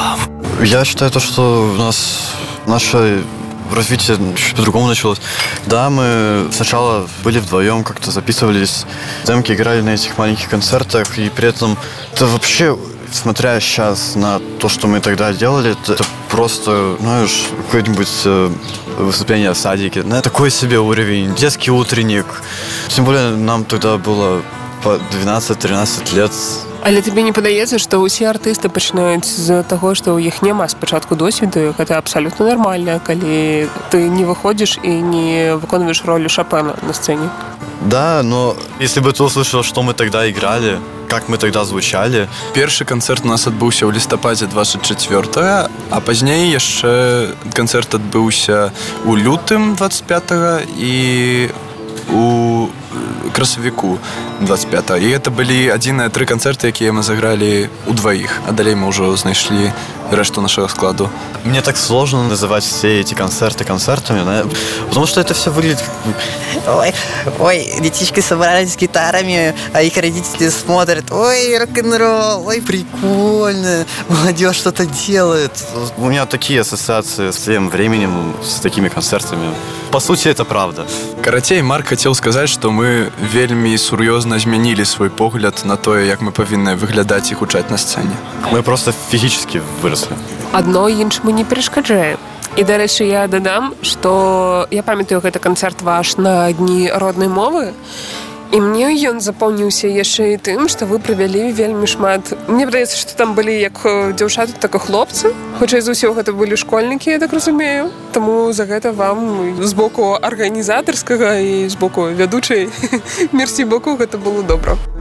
Я считаю, что у нас наше развитие чуть по-другому началось. Да, мы сначала были вдвоем, как-то записывались, демки играли на этих маленьких концертах, и при этом это вообще, смотря сейчас на то, что мы тогда делали, это просто, знаешь, какое-нибудь выступление в садике. Такой себе уровень, детский утренник. Тем более нам тогда было по 12-13 лет. Але табе не падаецца, што ўсе артысты пачынаюць з таго, што ў іх няма спачатку досведу, гэта абсалютна нармальна, калі ты не выходзіш і не выконваеш ролю Шопена на сцэне. Да, но если бы ты услышал, что мы тогда играли, как мы тогда звучали. Першы канцэрт у нас адбыўся ў лістападзе 24, а пазней яшчэ канцэрт адбыўся ў лютым 25 і у красавіку 25. І гэта былі адзіныя 3 канцэрты, якія мы загралі удвоих, а далей мы ўжо знайшлі решту нашего складу. Мне так сложно называть все эти концерты концертами, потому что это все выглядит... Ой, детишки собрались с гитарами, а их родители смотрят. Ой, рок-н-ролл, ой, прикольно, молодежь что-то делает. У меня такие ассоциации с тем временем, с такими концертами. По сути, это правда. Карацей, Марк хацеў сказаць, што мы вельмі сур'ёзна змянілі свой погляд на тое, як мы павінны выглядаць і гучаць на сцэне. Мы просто физически выросли. Адно іншаму не перашкаджае. І, дарэчы, я дадам, што я памятаю гэты канцэрт ваш на дні роднай мовы, і мне ён запомніўся яшчэ і тым, што вы правялі вельмі шмат. Мне падаецца, што там былі як дзяўчаты, так і хлопцы. Хутчэй за ўсё гэта былі школьнікі, я так разумею. Таму за гэта вам з боку арганізатарскага і з боку вядучай мерсі боку гэта было добра.